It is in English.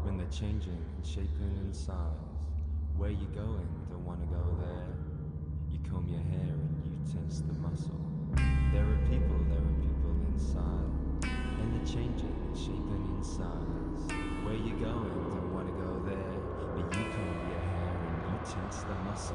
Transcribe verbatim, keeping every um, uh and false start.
when they're changing and shaping in size. Where you going? Don't wanna go there. You comb your hair and you tense the muscle. There are people, there are people inside, and they're changing and shaping in size. Where you going? Don't wanna go there, but you comb your hair and you tense the muscle.